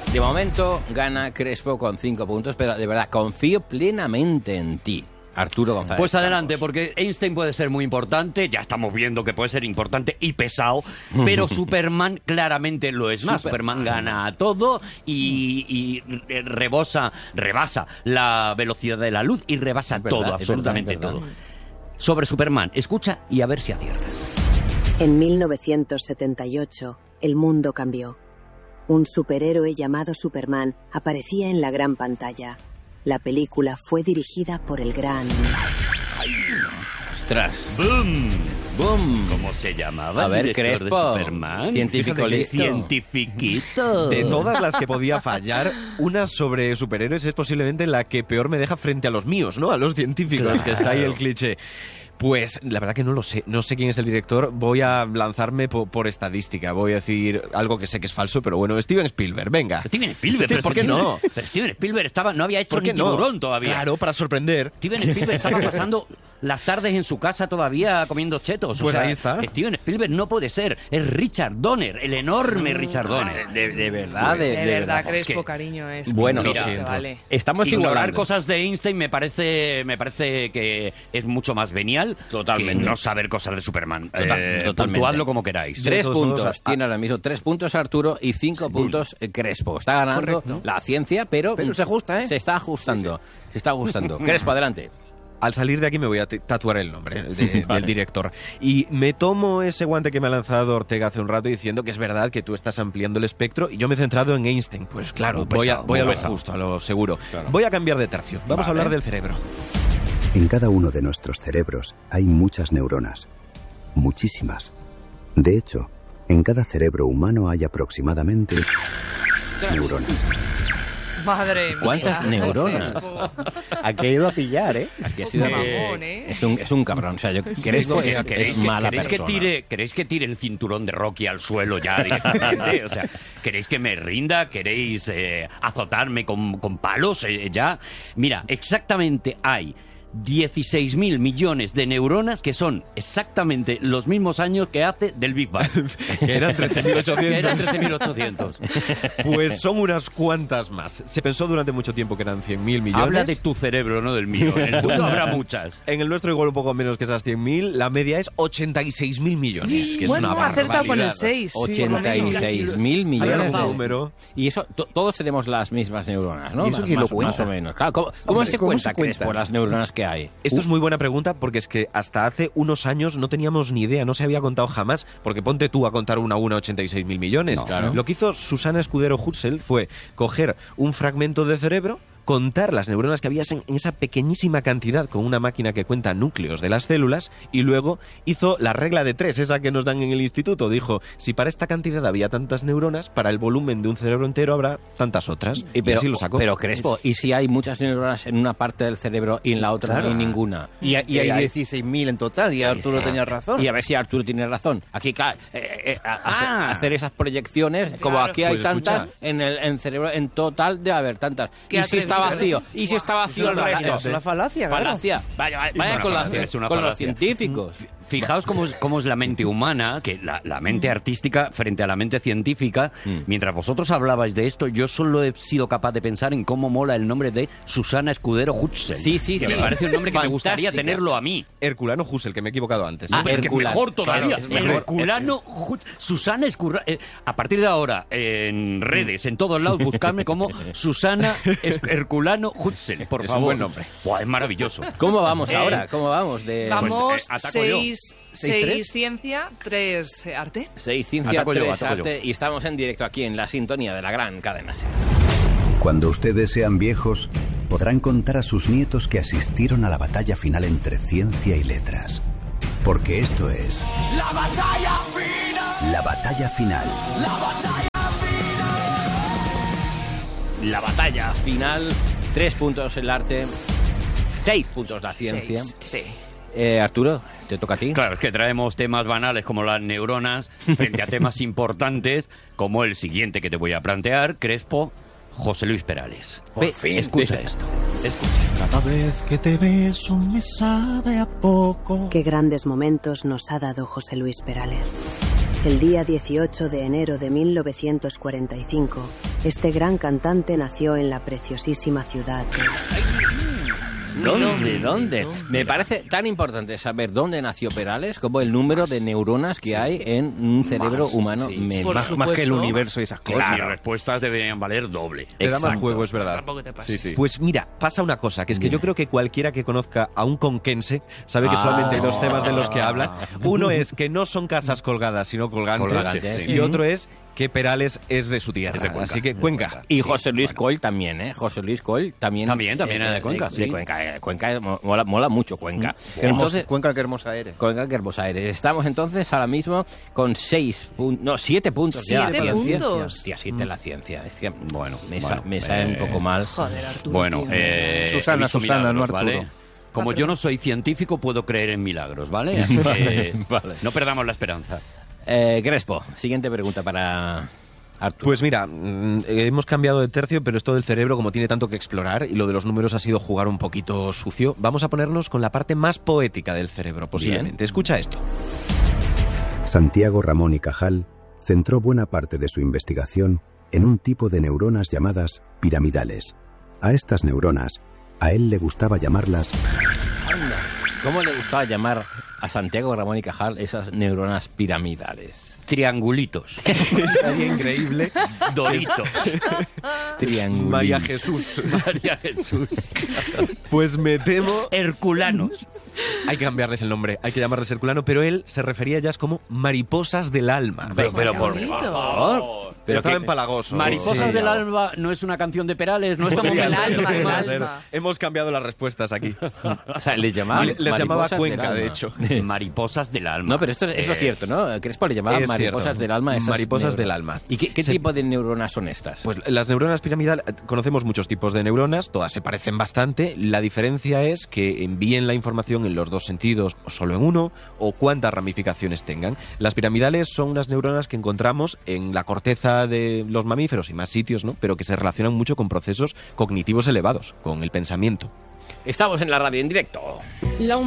De momento gana Crespo con 5 puntos, pero de verdad confío plenamente en ti, Arturo González. Pues adelante, porque Einstein puede ser muy importante, ya estamos viendo que puede ser importante y pesado, pero Superman claramente lo es más. Superman gana a todo y rebasa la velocidad de la luz y rebasa Es verdad, todo, absolutamente es verdad. todo. Sobre Superman, escucha y a ver si aciertas. En 1978, el mundo cambió. Un superhéroe llamado Superman aparecía en la gran pantalla. La película fue dirigida por el gran... ¡Ostras! ¡Boom! ¡Boom! ¿Cómo se llamaba? A ver, el director Crespo, de Superman? científico Fíjate que listo. Cientifiquito. De todas las que podía fallar, una sobre superhéroes es posiblemente la que peor me deja frente a los míos, ¿no? A los científicos, Claro. que está ahí el cliché. Pues la verdad que no lo sé, no sé quién es el director, voy a lanzarme por estadística, voy a decir algo que sé que es falso, pero bueno, Steven Spielberg, venga. Steven Spielberg, pero ¿Por qué no? Pero Steven Spielberg no había hecho ¿Por qué ni no? Tiburón todavía. Claro, para sorprender. Steven Spielberg estaba pasando las tardes en su casa todavía comiendo chetos. Pues ahí está. Steven Spielberg no puede ser. Es Richard Donner, el enorme Richard Donner. De verdad, De verdad, Crespo, Es que- cariño. Es Bueno, que lo mira, siento. vale. Estamos Ignorar igualando. cosas de Einstein me parece que es mucho más venial Totalmente. que no saber cosas de Superman. Totalmente. Puntuadlo como queráis. 3 Todos, puntos, todos, tiene ahora mismo 3 puntos Arturo y 5 puntos Crespo. Está ganando Correcto. la ciencia, pero Se ajusta, ¿eh? se está ajustando. Se está ajustando. Crespo, adelante. Al salir de aquí me voy a tatuar el nombre del director. Y me tomo ese guante que me ha lanzado Ortega hace un rato diciendo que es verdad que tú estás ampliando el espectro y yo me he centrado en Einstein. Pues claro, Muy pesado, voy a muy lo pesado. justo, a lo seguro. Voy a cambiar de tercio. Vamos a Vale. hablar del cerebro. En cada uno de nuestros cerebros hay muchas neuronas. Muchísimas. De hecho, en cada cerebro humano hay aproximadamente neuronas. Madre mía. ¿Cuántas neuronas? Crespo. Aquí ha ido a pillar, ¿eh? Aquí ha sido Qué mamón, ¿eh? es un cabrón. O sea, yo Crespo es mala persona. ¿Queréis que tire el cinturón de Rocky al suelo ya directamente? O sea, ¿queréis que me rinda? ¿Queréis azotarme con palos ya? Mira, exactamente hay 16.000 millones de neuronas que son exactamente los mismos años que hace del Big Bang. Que eran 13.800. Que eran 13.800. Pues son unas cuantas más. Se pensó durante mucho tiempo que eran 100.000 millones. Habla de tu cerebro, no del mío. En el mundo habrá muchas. En el nuestro igual un poco menos que esas 100.000. La media es 86.000 millones, que es Bueno, una ha acertado con el barbaridad. 6. sí, por lo menos. 86.000 Hay millones algún de número. Y eso, todos tenemos las mismas neuronas, ¿no? ¿Y eso quién lo cuenta? Más o menos. Claro, ¿cómo Hombre, se ¿cómo cuenta, se cuenta? Crespo, las neuronas que hay? Esto es muy buena pregunta porque es que hasta hace unos años no teníamos ni idea, no se había contado jamás, porque ponte tú a contar una a 86.000 millones. No, claro. Lo que hizo Susana Escudero Huxell fue coger un fragmento de cerebro, contar las neuronas que había en esa pequeñísima cantidad con una máquina que cuenta núcleos de las células y luego hizo la regla de 3, esa que nos dan en el instituto. Dijo, si para esta cantidad había tantas neuronas, para el volumen de un cerebro entero habrá tantas otras. Y así lo sacó. Pero Crespo, ¿y si hay muchas neuronas en una parte del cerebro y en la otra no hay ninguna? Y hay 16.000 en total, y Arturo tenía razón. Y a ver si Arturo tiene razón. Aquí, claro, hacer esas proyecciones, como Claro. aquí hay Pues tantas, escucha. en el cerebro, en total debe haber tantas. Qué ¿Y si está atrevido, vacío? ¿eh? ¿Y si está vacío el resto? Es una falacia, claro. Falacia. Vaya una con, falacia, es una con los falacia. científicos. Fijaos cómo es la mente humana, que la mente artística frente a la mente científica. Mientras vosotros hablabais de esto, yo solo he sido capaz de pensar en cómo mola el nombre de Susana Escudero Huxell. Sí, sí, que sí. me parece un nombre que me gustaría Fantástica. tenerlo a mí. Herculano Huxell, que me he equivocado antes. Ah, Pero es que Herculano. mejor todavía. Claro, es mejor. Herculano Huxell. Susana Escudero. A partir de ahora, en redes, en todos lados, buscarme como Susana Herculano Huxell, por Es un favor. buen nombre. Buah, es maravilloso. ¿Cómo vamos ahora? ¿Cómo vamos? Vamos, ataco yo. 6 ciencia, 3 arte. 6 ciencia, Ataco yo, 3 ataco arte y estamos en directo aquí en la sintonía de la gran cadena SER. Cuando ustedes sean viejos, podrán contar a sus nietos que asistieron a la batalla final entre ciencia y letras. Porque esto es... ¡La batalla final! La batalla final. La batalla final, 3 puntos el arte, 6 puntos la ciencia. 6, sí. Arturo, te toca a ti. Claro, es que traemos temas banales como las neuronas frente a temas importantes como el siguiente que te voy a plantear, Crespo, José Luis Perales. Por fin. Escucha esto. Escucha. Cada vez que te beso me sabe a poco. Qué grandes momentos nos ha dado José Luis Perales. El día 18 de enero de 1945, Este gran cantante nació en la preciosísima ciudad de... ¿Dónde? Me parece tan importante saber dónde nació Perales como el número de neuronas que hay en un cerebro humano medio. Más que el universo y esas cosas. Claro, las respuestas deberían valer doble. Te da más juego, es verdad. Tampoco te pases. Sí. Pues mira, pasa una cosa, que es que yo creo que cualquiera que conozca a un conquense sabe que solamente hay dos temas de los que hablan. Uno es que no son casas colgadas, sino colgantes. Sí. Y otro es que Perales es de su tierra. Es de Cuenca. Así que Cuenca. Y José Luis Coll también, ¿eh? José Luis Coll también. También era de Cuenca, sí. Cuenca mola mucho Cuenca. Entonces, Cuenca, qué hermosa eres. Cuenca, qué hermosa eres. Estamos entonces ahora mismo con 7 puntos. 7 puntos. Hostia, 7 en la ciencia. Es que, Bueno, me sabe un poco mal. Joder, Arturo. Bueno, tío. he Susana, visto no milagros, Arturo. ¿vale? Como yo no soy científico, puedo creer en milagros, ¿vale? Así que Vale. no perdamos la esperanza. Crespo, siguiente pregunta para Arturo. Pues mira, hemos cambiado de tercio, pero esto del cerebro, como tiene tanto que explorar, y lo de los números ha sido jugar un poquito sucio, vamos a ponernos con la parte más poética del cerebro, posiblemente. Bien. Escucha esto. Santiago Ramón y Cajal centró buena parte de su investigación en un tipo de neuronas llamadas piramidales. A estas neuronas, a él le gustaba llamarlas ¿Cómo le gustaba llamar a Santiago Ramón y Cajal esas neuronas piramidales? Triangulitos. Sería increíble. Doritos. Triangulitos. María Jesús. María Jesús. Pues me temo... Herculanos. Hay que cambiarles el nombre, hay que llamarles Herculano, pero él se refería a ellas como mariposas del alma. Pero Qué por bonito. favor. Pero estaba que- empalagoso. Mariposas Sí. del alba no es una canción de Perales, no estamos El pensando- alma, el Podría ser. alma. Hemos cambiado las respuestas aquí. O sea, les llamaba Les llamaba mariposas Cuenca, del de alma. hecho. Mariposas del alma. No, pero eso es cierto, ¿no? Crespo le llamaba Es mariposas cierto. del alma. a esas Mariposas del neuronas. alma. ¿Y qué tipo de neuronas son estas? Pues las neuronas piramidales, conocemos muchos tipos de neuronas, todas se parecen bastante. La diferencia es que envíen la información en los dos sentidos o solo en uno, o cuántas ramificaciones tengan. Las piramidales son unas neuronas que encontramos en la corteza de los mamíferos y más sitios, ¿no? Pero que se relacionan mucho con procesos cognitivos elevados, con el pensamiento. Estamos en la radio en directo. La